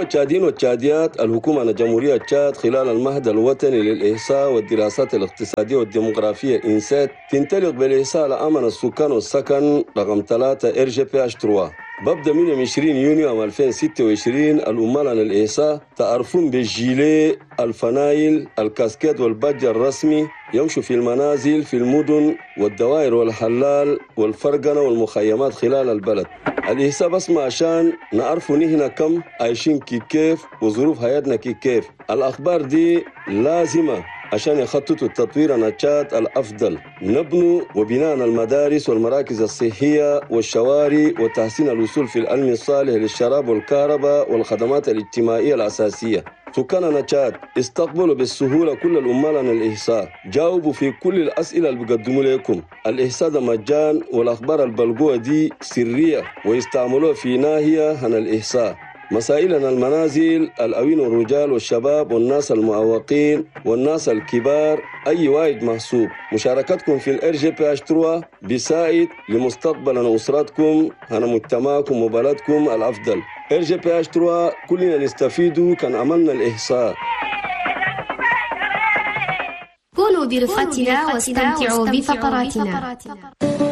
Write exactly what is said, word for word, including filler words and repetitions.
التشاديين والتشاديات، الحكومة الجمهورية تشاد خلال المعهد الوطني للإحصاء والدراسات الاقتصادية والديموغرافية إنسات تنطلق بالإحصاء لأمن السكان والسكن رقم ثلاثة إر جي بي إتش ثلاثة. ببدأ من عشرين يونيو عام ألفين وستة وعشرين الأمال عن الإحصاء تعرفون بالجيلي، الفنايل، الكاسكيت والبادج الرسمي، يمشوا في المنازل في المدن والدوائر والحلال والفرقنة والمخيمات خلال البلد. الإحصاء بس ما عشان نعرفوا نحن كم عايشين كي كيف وظروف حياتنا كي كيف. الأخبار دي لازمة عشان يخططوا التطوير النشاط الأفضل، نبنوا وبناء المدارس والمراكز الصحية والشوارع وتحسين الوصول في العلم الصالح للشراب والكهرباء والخدمات الاجتماعية الأساسية. سكان نشاط استقبلوا بالسهولة كل الأمال عن الإحصاء، جاوبوا في كل الأسئلة اللي بيقدموا لكم. الإحصاء ده مجان، والأخبار البلغوة دي سرية ويستعملوها في ناحية عن الإحصاء. مسائلنا المنازل، الأوين والرجال والشباب والناس المعوقين والناس الكبار، أي واحد محسوب. مشاركتكم في الإر جي بي إتش ثلاثة بيساعد لمستقبل أسرتكم هنا مجتمعكم وبلدكم الأفضل. إر جي بي إتش ثلاثة كلنا نستفيدوا كان عملنا الإحصاء. كونوا برفقتنا واستمتعوا بفقراتنا.